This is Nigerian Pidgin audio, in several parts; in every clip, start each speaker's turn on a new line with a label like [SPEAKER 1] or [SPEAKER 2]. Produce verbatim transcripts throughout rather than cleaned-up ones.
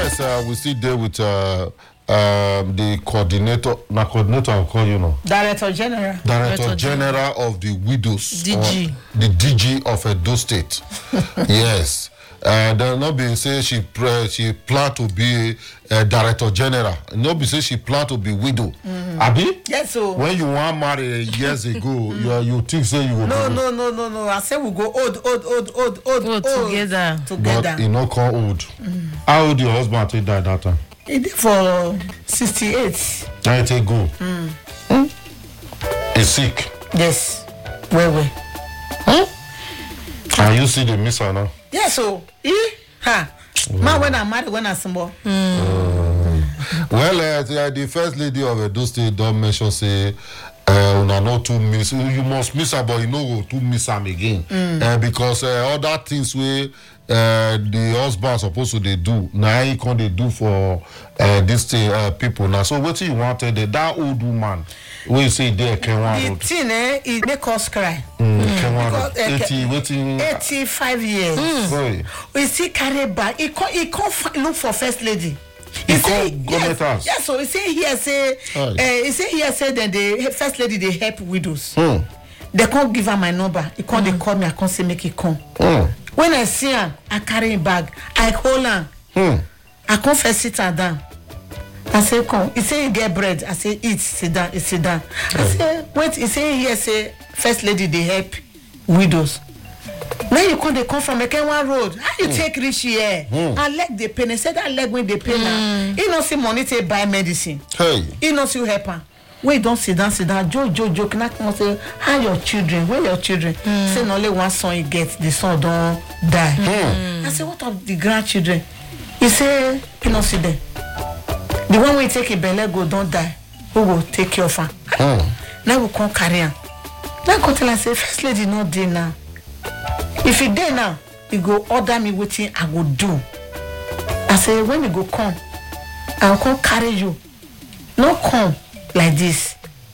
[SPEAKER 1] yes, uh, we still there with uh, um, the coordinator, na coordinator I'll call you know.
[SPEAKER 2] Director General.
[SPEAKER 1] Director,
[SPEAKER 3] Director
[SPEAKER 1] General of the Widows.
[SPEAKER 3] D G.
[SPEAKER 1] The D G of Edo State. Yes. Uh, there not be say she pre- she plan to be a director general. No be say she plan to be widow. Mm-hmm. Abi?
[SPEAKER 2] Yes, so.
[SPEAKER 1] When you want marry years ago, you you think say you will.
[SPEAKER 2] No, no, no, no, no. I say we go old, old, old, old, old,
[SPEAKER 3] old together.
[SPEAKER 2] Together.
[SPEAKER 1] But you know, call old. Mm. How old your husband take die that time?
[SPEAKER 2] He did for sixty-eight.
[SPEAKER 1] I take go.
[SPEAKER 2] Mm.
[SPEAKER 1] Mm? He's sick.
[SPEAKER 2] Yes. Where, where?
[SPEAKER 1] Huh? And you see the miss her now?
[SPEAKER 2] Yes, so. He? Ha. Mm. Man, when I'm married, when I'm small.
[SPEAKER 1] Mm. Mm. Well, uh, the, the first lady of Edo State don't mention say, uh, una not to miss. You must miss her, but you know go to miss her again. Mm. Uh, because uh, other things we uh, the husband supposed to they do now he can they do for uh, these uh, people now. So what you wanted that old woman when you say there can
[SPEAKER 2] the thing eh it make us cry.
[SPEAKER 1] Mm. Mm. eighty, waiting
[SPEAKER 2] eighty-five years.
[SPEAKER 1] Mm.
[SPEAKER 2] We see carry back. He can't he can't look for first lady.
[SPEAKER 1] He, he say yes,
[SPEAKER 2] yes, so he say here say uh, he say here say that the first lady they help widows.
[SPEAKER 1] Mm.
[SPEAKER 2] They can't give her my number. He can't mm. they call me. I can't say make it come. Mm. When I see her, I carry him bag. I hold her. Mm. I can't first sit her down. I say come. He say you get bread. I say eat. Sit down. He sit down. Mm. I say wait. He say here say first lady they help widows. Now you come they come from Ekenwa Road. How you mm. take reach here? Mm. I leg the pain. They said that leg when they pay mm. now. He not see money to buy medicine.
[SPEAKER 1] Hey.
[SPEAKER 2] He not see help her. Wait, don't sit down, sit down. Joe, Joe, Joe, can I come say, how your children? Where your children? Mm. Say only one son you get, the son don't die. Mm. I say, what of the grandchildren? He say, you not see them. The one we take a belly go don't die. Who will take care of her? Mm. Now we come carry her. Now go tell her say, first lady not there now. If he there now, he go order me waiting, I go do. I say, when you go come, I will come carry you. No come like this.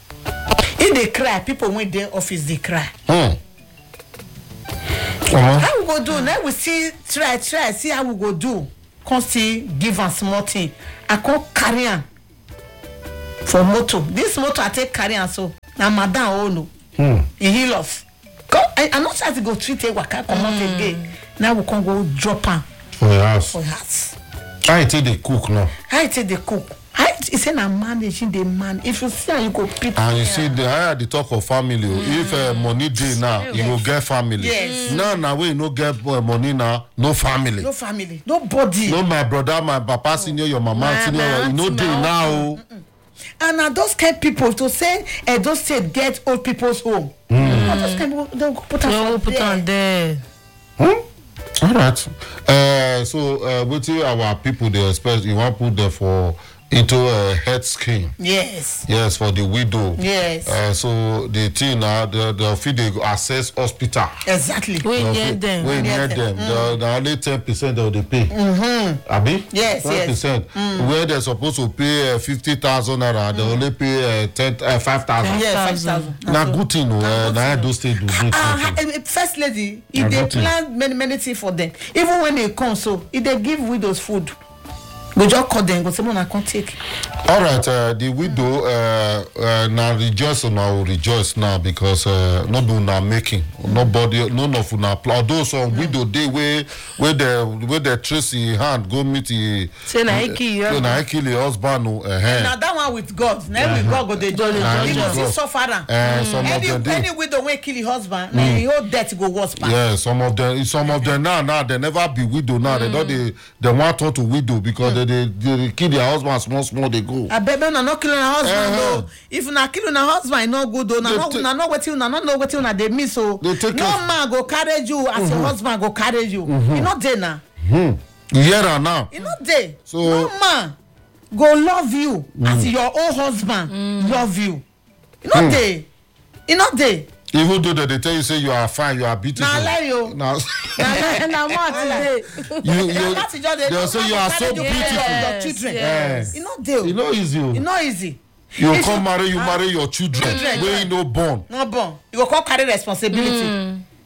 [SPEAKER 2] If they cry, people when their office they cry.
[SPEAKER 1] Hmm. Uh-huh.
[SPEAKER 2] How we go do? Now we see try try see how we go do. Can't see give us small thing. I can't carry on for motor. This motor I take carry on so now madam oh no. Hmm. He heal us. I I'm not trying to go treat a waka come out again. Now we can go drop her
[SPEAKER 1] for your house.
[SPEAKER 2] For your house.
[SPEAKER 1] I take the cook now.
[SPEAKER 2] I take the cook. I it's in a managing the man. If you see how you go people.
[SPEAKER 1] And you see the higher the talk of family. Mm. If uh, money day now, yes. You will get family.
[SPEAKER 2] Yes.
[SPEAKER 1] Now now when you no get uh, money now, no family.
[SPEAKER 2] No family. Nobody.
[SPEAKER 1] No my brother, my papa oh. Senior, your mama my senior. You no day now. Mm-mm.
[SPEAKER 2] And now those kind of people to say uh, those state get old people's home. Mm. Those kind of people they'll put on
[SPEAKER 3] put on there.
[SPEAKER 1] Hmm? All right. Uh, so uh, what our people they expect you want to put there for into a health scheme.
[SPEAKER 2] Yes.
[SPEAKER 1] Yes, for the widow.
[SPEAKER 2] Yes.
[SPEAKER 1] Uh, so the thing now, the the fee they access hospital.
[SPEAKER 2] Exactly.
[SPEAKER 3] We near them.
[SPEAKER 1] We near them.
[SPEAKER 3] Mm.
[SPEAKER 1] The, the only ten percent of the pay.
[SPEAKER 2] Mm-hmm.
[SPEAKER 1] Abi?
[SPEAKER 2] Yes.
[SPEAKER 1] Ten percent.
[SPEAKER 2] Mm.
[SPEAKER 1] Where they're supposed to pay uh, fifty thousand naira, mm. they only pay uh, ten, uh, five thousand.
[SPEAKER 2] Yes, five thousand.
[SPEAKER 1] Now good thing, no. Uh, now those things do good.
[SPEAKER 2] Uh, uh, first lady, if they plan many many things for them, even when they come, so if they give widows food. We just call them, go someone I can't take.
[SPEAKER 1] All right, uh, the widow uh, uh, now rejoice now rejoice now because uh, not do now making nobody none of now although some no. widow they where where the where the Tracy hand go meet the
[SPEAKER 3] say na he kill
[SPEAKER 1] your na he kill your husband no uh,
[SPEAKER 2] now that one with God now uh-huh. with God go dey jolly he go see suffer
[SPEAKER 1] uh, some
[SPEAKER 2] any,
[SPEAKER 1] of them
[SPEAKER 2] any widow when kill his husband mm. now he whole death go worse back.
[SPEAKER 1] Yeah, some of them some of them now now they never be widow now mm. they don't they they want turn to widow because mm. they They, they kill their husband small small they go.
[SPEAKER 2] I bet na not killing her husband uh-huh. no. If na killing her husband no good though. Na not na not wetin na not know wetin na dey miss so. No man go carry you as mm-hmm. your husband go carry you. Mm-hmm. You not there now.
[SPEAKER 1] Mm-hmm. You hear her now.
[SPEAKER 2] You not there.
[SPEAKER 1] So
[SPEAKER 2] no man go love you mm. as your own husband mm. love you. You not mm. there. You not there.
[SPEAKER 1] Even though they tell you say you are fine, you are beautiful.
[SPEAKER 2] Nah, lie you.
[SPEAKER 1] Nah.
[SPEAKER 2] Nah, what today?
[SPEAKER 1] You, you, they say you are so beautiful.
[SPEAKER 2] Yes, your children.
[SPEAKER 1] Yes.
[SPEAKER 2] You know deal.
[SPEAKER 1] You know easy.
[SPEAKER 2] You know easy.
[SPEAKER 1] You if come you, marry, you uh, marry your children.
[SPEAKER 2] children
[SPEAKER 1] Where you no born.
[SPEAKER 2] No born. You go come carry responsibility. Mm.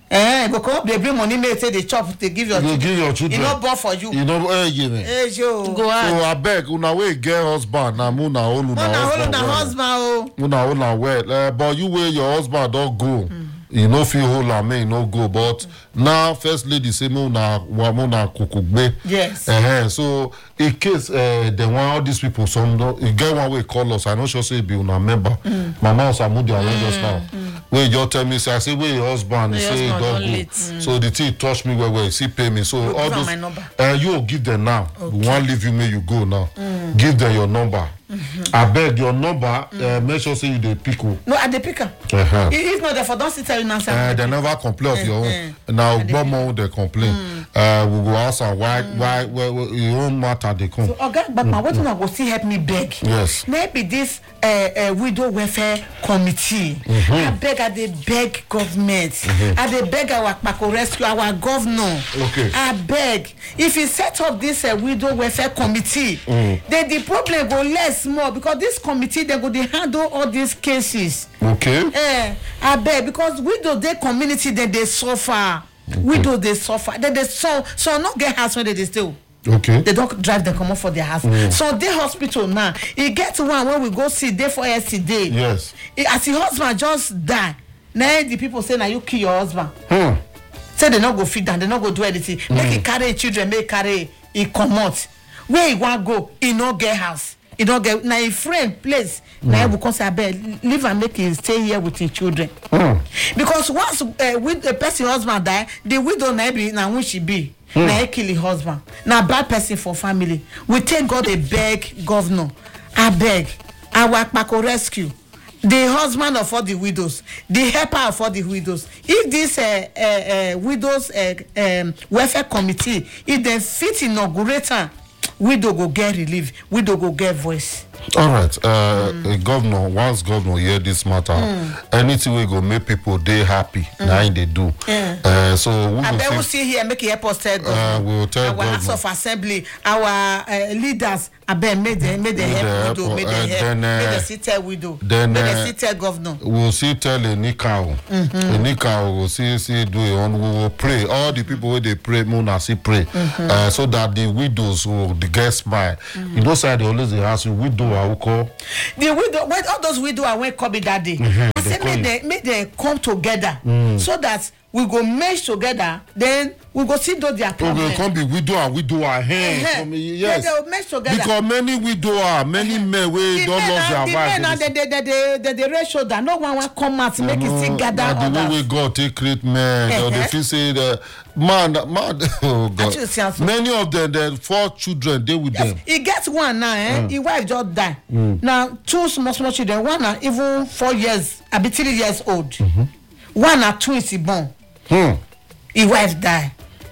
[SPEAKER 2] Eh, go come up, they bring money, make say they chop, they give your
[SPEAKER 1] you
[SPEAKER 2] children.
[SPEAKER 1] give your children.
[SPEAKER 2] E no born for you.
[SPEAKER 1] You know, eh, give me.
[SPEAKER 2] Eh, yo.
[SPEAKER 3] Go
[SPEAKER 1] So
[SPEAKER 3] out.
[SPEAKER 1] abeg, una wey get husband na una hold una
[SPEAKER 2] Una hold
[SPEAKER 1] husband
[SPEAKER 2] una
[SPEAKER 1] well.
[SPEAKER 2] husband, oh.
[SPEAKER 1] Una hold am well. Uh, but you wey your husband don go, you no fit hold am make e no go. But now first lady say make una wa make una kukugbe.
[SPEAKER 2] Yes.
[SPEAKER 1] Uh-huh. So in case uh, they want all these people, some don e get one wey call us. I no sure say e be una member. Mama Osamudi arrange us now. Wey just tell me say I say wey your husband
[SPEAKER 3] Your
[SPEAKER 1] say e
[SPEAKER 3] husband
[SPEAKER 1] don
[SPEAKER 3] don
[SPEAKER 1] go.
[SPEAKER 3] late.
[SPEAKER 1] So the thing touch me well well. E still pay me. So
[SPEAKER 2] You
[SPEAKER 1] all
[SPEAKER 2] give am
[SPEAKER 1] those
[SPEAKER 2] my number.
[SPEAKER 1] uh, you go give them now. We wan leave you make you go now. Give them your number. Abeg your number. Uh, make sure say you dey pick o.
[SPEAKER 2] No, I dey pick am.
[SPEAKER 1] Uh-huh.
[SPEAKER 2] If not, therefore, don't sit tell you now. Say,
[SPEAKER 1] Uh,
[SPEAKER 2] I dey
[SPEAKER 1] they
[SPEAKER 2] pick am.
[SPEAKER 1] never complain of your
[SPEAKER 2] Eh,
[SPEAKER 1] own. Now, Ogbomo they complain. Uh, we go ask am why, why, why, why your own matter they come.
[SPEAKER 2] So, Oga Gbagba, what una go still help me beg?
[SPEAKER 1] Yes.
[SPEAKER 2] Maybe this uh, uh, widow welfare committee. I beg, I dey beg government. I dey beg our Akpako rescue, our governor.
[SPEAKER 1] Okay.
[SPEAKER 2] I beg, if he set up this uh, widow welfare committee, then the problem go less more because this committee they go dey handle all these cases.
[SPEAKER 1] Okay.
[SPEAKER 2] Eh, I beg because widow dey community then they suffer. Widow they suffer. Then they so so not get house when they dey stay. o.
[SPEAKER 1] Okay.
[SPEAKER 2] They don't drive them come up for their house. So they hospital now. E get one when we go see day for yesterday.
[SPEAKER 1] Yes.
[SPEAKER 2] E, as the husband just die, now the people say now you kill your husband.
[SPEAKER 1] Hmm.
[SPEAKER 2] Say they not go feed them, they not go do anything. Make e carry children, make carry e comot. Where he want go, he no get house. He don't get now a friend place. Now he will come say abeg leave and make him stay here with his children.
[SPEAKER 1] Hmm.
[SPEAKER 2] Because once uh, with the person husband die, the widow na be na who she be. Hmm. Na he kill his husband. Na bad person for family. We take God a beg governor. I beg our Akpako rescue. The husband of all the widows, the helper of all the widows. If this uh, uh, uh, widows uh, um, welfare committee, if they fit inaugurate am, widow go get relief, widow go get voice.
[SPEAKER 1] All right. Uh, a governor, once governor hear this matter, anything we go make people they happy. Now they do.
[SPEAKER 2] Yeah.
[SPEAKER 1] Uh, so we
[SPEAKER 2] I
[SPEAKER 1] will
[SPEAKER 2] bet
[SPEAKER 1] see-
[SPEAKER 2] we see here make it help us tell
[SPEAKER 1] Uh,
[SPEAKER 2] governor.
[SPEAKER 1] we will tell
[SPEAKER 2] our House
[SPEAKER 1] governor.
[SPEAKER 2] of Assembly, our uh, leaders, I bet make them make them
[SPEAKER 1] Make
[SPEAKER 2] help
[SPEAKER 1] them
[SPEAKER 2] widow,
[SPEAKER 1] help,
[SPEAKER 2] make
[SPEAKER 1] uh,
[SPEAKER 2] them help,
[SPEAKER 1] then, uh,
[SPEAKER 2] make them still tell widow,
[SPEAKER 1] then,
[SPEAKER 2] make
[SPEAKER 1] uh,
[SPEAKER 2] them still tell governor.
[SPEAKER 1] we'll see tell Enika, Enika will see see do it on. We will pray. All the people where they pray, Mona see pray, uh, so that the widows will the get smile. You know, side they always they ask you widow I will call.
[SPEAKER 2] The widow, when all those widow I went come that day, I
[SPEAKER 1] they
[SPEAKER 2] said
[SPEAKER 1] call
[SPEAKER 2] make
[SPEAKER 1] you.
[SPEAKER 2] them make them come together so that we go merge together. Then we go see do their
[SPEAKER 1] We
[SPEAKER 2] problem.
[SPEAKER 1] will come be widow and widower. Hey,
[SPEAKER 2] Eh-heh.
[SPEAKER 1] come,
[SPEAKER 2] Then
[SPEAKER 1] yes.
[SPEAKER 2] they will merge together.
[SPEAKER 1] Because many widower, many men we
[SPEAKER 2] the
[SPEAKER 1] don't
[SPEAKER 2] men
[SPEAKER 1] love
[SPEAKER 2] na
[SPEAKER 1] their
[SPEAKER 2] the men na
[SPEAKER 1] wives.
[SPEAKER 2] the the the the the the ratio that no one wan come out make it still gather
[SPEAKER 1] Na the way
[SPEAKER 2] others.
[SPEAKER 1] we God take create men, or they
[SPEAKER 2] Uh-huh.
[SPEAKER 1] feel say the man, man. Oh God.
[SPEAKER 2] Actually, see, also-
[SPEAKER 1] Many of them, the four children, they with them.
[SPEAKER 2] E get one now eh him wife just die na two small small children one na even four years abi three years old one na twins e born
[SPEAKER 1] Hmm.
[SPEAKER 2] him wife die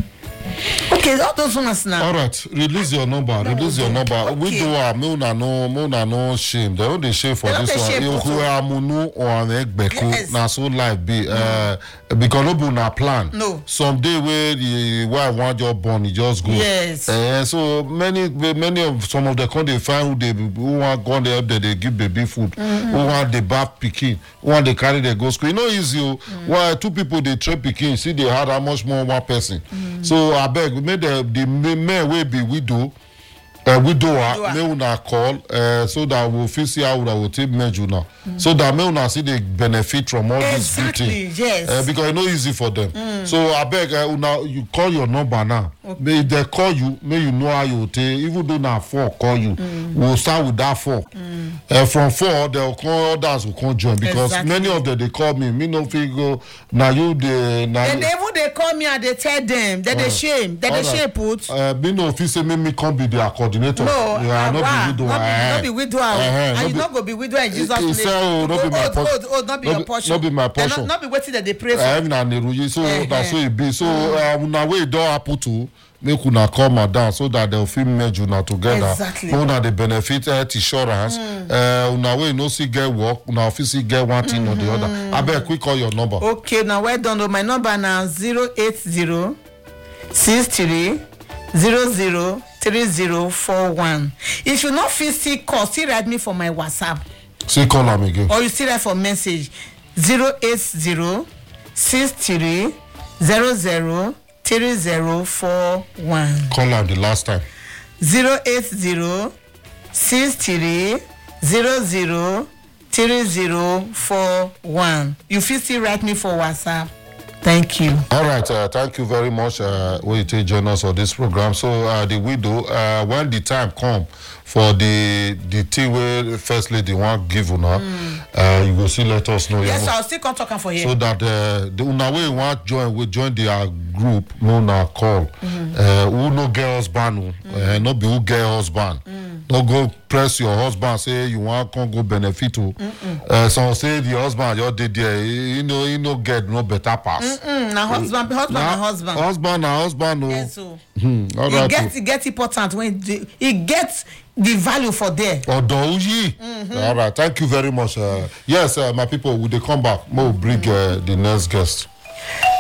[SPEAKER 2] okay all those ones na.
[SPEAKER 1] All right, release your number. Release your number.
[SPEAKER 2] Okay.
[SPEAKER 1] We do our me una no me una no shame. They don't dey shame for
[SPEAKER 2] They don't
[SPEAKER 1] this
[SPEAKER 2] dey
[SPEAKER 1] one.
[SPEAKER 2] shame
[SPEAKER 1] You
[SPEAKER 2] for
[SPEAKER 1] who
[SPEAKER 2] so.
[SPEAKER 1] are munu or an egbeko.
[SPEAKER 2] Yes.
[SPEAKER 1] Na so life be. Uh, because no be una plan.
[SPEAKER 2] No.
[SPEAKER 1] Someday where the wife want your born, he just go.
[SPEAKER 2] Yes.
[SPEAKER 1] Uh, so many many of some of the come dey find who dey who want go there they dey give baby food. Who want the bath pikin. Who want they carry they go school. You know easy. Oh. Why two people they train pikin see they had how much more one person. So I beg make the the men wey be widow uh, widower
[SPEAKER 2] Widower.
[SPEAKER 1] make una call uh, so that we fit see how una go take merge una so that make una see the benefit from all this good
[SPEAKER 2] Exactly,
[SPEAKER 1] thing
[SPEAKER 2] yes.
[SPEAKER 1] uh, because e no easy for them so abeg uh, una you call your number now may if they call you make you know how you take even though na four call you we will start with that four uh, from four they will call others will come join because
[SPEAKER 2] Exactly.
[SPEAKER 1] many of them dey call me me no fit go na you dey na
[SPEAKER 2] Then they even dey call me and they tell them then they shame then they
[SPEAKER 1] Alright.
[SPEAKER 2] shame put.
[SPEAKER 1] Uh, me no fit say make me come be their coordinator.
[SPEAKER 2] No,
[SPEAKER 1] yeah,
[SPEAKER 2] ah,
[SPEAKER 1] no
[SPEAKER 2] wah,
[SPEAKER 1] be widow.
[SPEAKER 2] no be-
[SPEAKER 1] eh.
[SPEAKER 2] no be widow, ah,
[SPEAKER 1] Eh-heh,
[SPEAKER 2] and
[SPEAKER 1] no
[SPEAKER 2] you
[SPEAKER 1] be-
[SPEAKER 2] no go be widow in Jesus'
[SPEAKER 1] He
[SPEAKER 2] name.
[SPEAKER 1] say, oh, no be my
[SPEAKER 2] Old,
[SPEAKER 1] portion.
[SPEAKER 2] old, old, not be
[SPEAKER 1] No
[SPEAKER 2] your
[SPEAKER 1] be-
[SPEAKER 2] portion.
[SPEAKER 1] no be my
[SPEAKER 2] Eh,
[SPEAKER 1] portion.
[SPEAKER 2] Not, not be wetin dem dey pray for.
[SPEAKER 1] Eh, na neruyi so
[SPEAKER 2] Eh,
[SPEAKER 1] na so
[SPEAKER 2] eh.
[SPEAKER 1] e be so uh, una wey e don happen to make una come and down so that dem fit merge una together.
[SPEAKER 2] Exactly.
[SPEAKER 1] Make una dey benefit health insurance. Uh, una wey no still get work una fit still get one thing or the other. Abeg quick call your number.
[SPEAKER 2] Okay, now well done. Oh, my number now zero eight zero six three zero zero three zero four one. If you not fit still call, still write me for my WhatsApp
[SPEAKER 1] See call am again.
[SPEAKER 2] or you still write for message zero eight zero six three zero zero three zero four one.
[SPEAKER 1] Call am the last time.
[SPEAKER 2] zero eight zero six three zero zero three zero four one. You fit still write me for WhatsApp. Thank you.
[SPEAKER 1] All right, uh, thank you very much. Uh, when you take join us on this program. So uh, the widow, uh, when the time come for the the thing where first lady want give una, mm. uh, you go see let us know.
[SPEAKER 2] Yes, I'll still come talking for you.
[SPEAKER 1] So that uh, the una way want join, we join the uh, group. No na call. Mm-hmm. Uh, who no get husband? Mm. Uh, no be who get husband. Mm. No go press your husband. Say you want come go benefit to. Uh, so say the husband you did there. You know you no get no better pass.
[SPEAKER 2] Mm-mm. Now husband, husband,
[SPEAKER 1] na,
[SPEAKER 2] na husband.
[SPEAKER 1] Husband, na husband. No.
[SPEAKER 2] Yes, so.
[SPEAKER 1] Hmm. All
[SPEAKER 2] it
[SPEAKER 1] right.
[SPEAKER 2] gets it gets important when it, it gets the value for there.
[SPEAKER 1] Mm-hmm. All right. Thank you very much. Uh, yes, uh, my people, will they come back? We'll bring uh, the next guest.